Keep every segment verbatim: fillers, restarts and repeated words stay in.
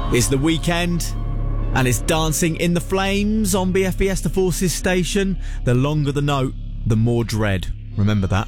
It's the weekend, and it's Dancing in the Flames on B F Fiesta Forces station. The longer the note, the more dread. Remember that.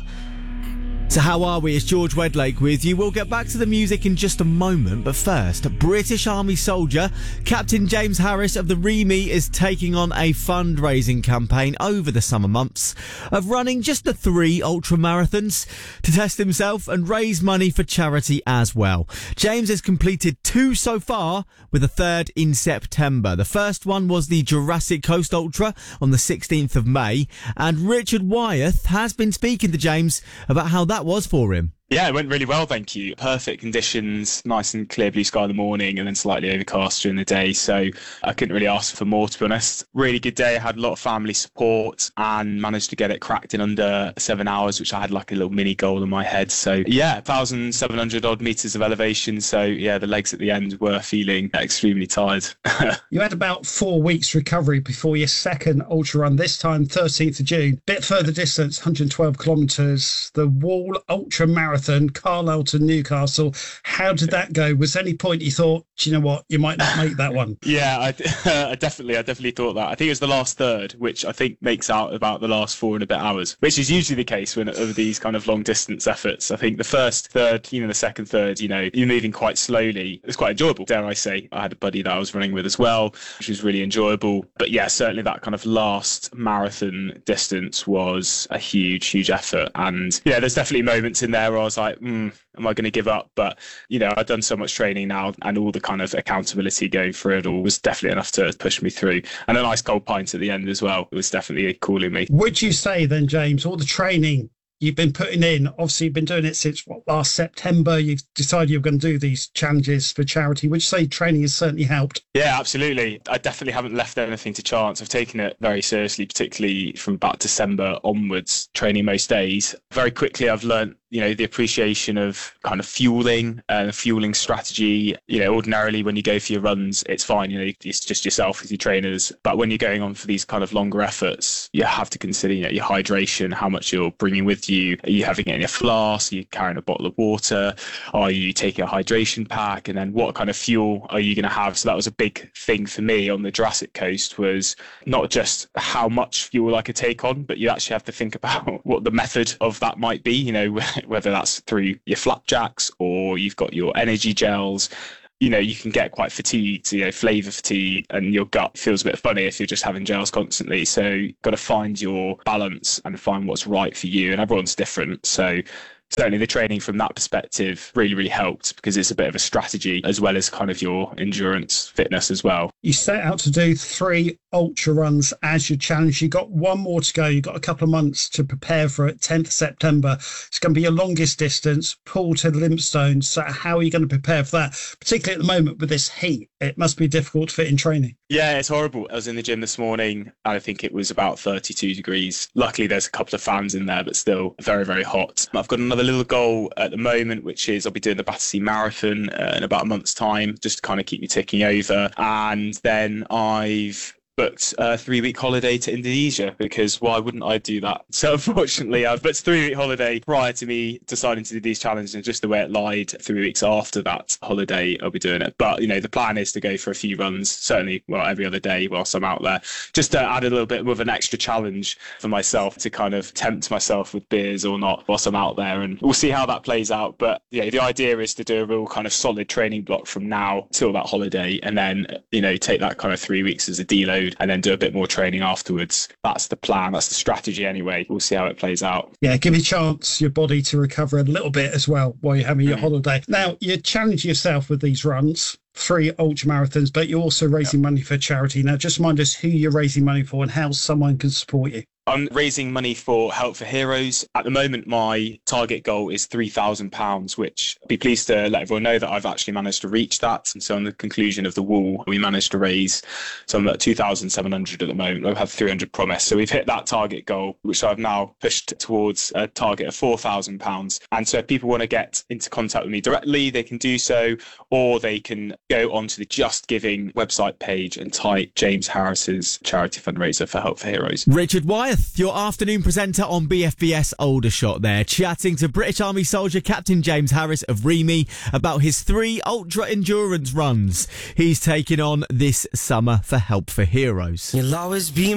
So how are we? It's George Wedlake with you. We'll get back to the music in just a moment, but first, British Army soldier Captain James Harris of the REME is taking on a fundraising campaign over the summer months of running just the three ultra marathons to test himself and raise money for charity as well. James has completed two so far, with a third in September. The first one was the Jurassic Coast Ultra on the sixteenth of May, and Richard Wyeth has been speaking to James about how that was for him. Yeah, it went really well, thank you. Perfect conditions, nice and clear blue sky in the morning and then slightly overcast during the day. So I couldn't really ask for more, to be honest. Really good day. I had a lot of family support and managed to get it cracked in under seven hours, which I had like a little mini goal in my head. So yeah, one thousand seven hundred odd metres of elevation. So yeah, the legs at the end were feeling extremely tired. You had about four weeks recovery before your second ultra run, this time thirteenth of June. Bit further distance, one hundred twelve kilometres, the Wall Ultra Marathon. Carlisle to Newcastle. How did that go? Was there any point you thought, do you know what, you might not make that one? yeah, I, uh, I definitely, I definitely thought that. I think it was the last third, which I think makes out about the last four and a bit hours, which is usually the case when of these kind of long distance efforts. I think the first third, you know, the second third, you know, you're moving quite slowly. It was quite enjoyable, dare I say. I had a buddy that I was running with as well, which was really enjoyable. But yeah, certainly that kind of last marathon distance was a huge, huge effort. And yeah, there's definitely moments in there where I was like, mm, am I going to give up? But, you know, I've done so much training now and all the kind of accountability going through it all was definitely enough to push me through. And a nice cold pint at the end as well. It was definitely cooling me. Would you say then, James, all the training you've been putting in, obviously you've been doing it since what, last September, you've decided you're going to do these challenges for charity. Would you say training has certainly helped? Yeah, absolutely. I definitely haven't left anything to chance. I've taken it very seriously, particularly from about December onwards, training most days. Very quickly I've learned, you know, the appreciation of kind of fueling and fueling strategy. You know, ordinarily when you go for your runs, it's fine, you know, it's just yourself with your trainers. But when you're going on for these kind of longer efforts, you have to consider, you know, your hydration, how much you're bringing with you. Are you having it in your flask? Are you carrying a bottle of water? Are you taking a hydration pack? And then what kind of fuel are you going to have? So that was a big thing for me on the Jurassic Coast, was not just how much fuel I could take on, but you actually have to think about what the method of that might be, you know, whether that's through your flapjacks or you've got your energy gels. You know, you can get quite fatigued, you know, flavour fatigue, and your gut feels a bit funny if you're just having gels constantly. So you've got to find your balance and find what's right for you. And everyone's different. So certainly the training from that perspective really, really helped, because it's a bit of a strategy as well as kind of your endurance fitness as well. You set out to do three ultra runs as your challenge. You got one more to go. You got a couple of months to prepare for it. tenth of September. It's going to be your longest distance, Poole to Limpstone. So how are you going to prepare for that? Particularly at the moment with this heat, it must be difficult to fit in training. Yeah, it's horrible. I was in the gym this morning and I think it was about thirty-two degrees. Luckily, there's a couple of fans in there, but still very, very hot. I've got another little goal at the moment, which is I'll be doing the Battersea Marathon uh, in about a month's time, just to kind of keep me ticking over. And then I've booked a three-week holiday to Indonesia, because why wouldn't I do that? So unfortunately, I've booked a three-week holiday prior to me deciding to do these challenges, and just the way it lied, three weeks after that holiday, I'll be doing it. But, you know, the plan is to go for a few runs, certainly, well, every other day whilst I'm out there, just to add a little bit of an extra challenge for myself to kind of tempt myself with beers or not whilst I'm out there. And we'll see how that plays out. But, yeah, the idea is to do a real kind of solid training block from now till that holiday, and then, you know, take that kind of three weeks as a deload, and then do a bit more training afterwards. That's the plan. That's the strategy anyway. We'll see how it plays out. Yeah, give you a chance, your body to recover a little bit as well while you're having your mm. holiday. Now, you challenge yourself with these runs, three ultra marathons, but you're also raising yep. money for charity. Now, just remind us who you're raising money for and how someone can support you. I'm raising money for Help for Heroes. At the moment, my target goal is three thousand pounds, which I'd be pleased to let everyone know that I've actually managed to reach that. And so on the conclusion of the wall, we managed to raise, so I'm at two thousand seven hundred at the moment. I have three hundred promised. So we've hit that target goal, which I've now pushed towards a target of four thousand pounds. And so if people want to get into contact with me directly, they can do so, or they can go onto the Just Giving website page and type James Harris's charity fundraiser for Help for Heroes. Richard Wyeth Smith, your afternoon presenter on B F B S Aldershot there, chatting to British Army soldier Captain James Harris of Remy about his three ultra endurance runs he's taking on this summer for Help for Heroes. You'll always be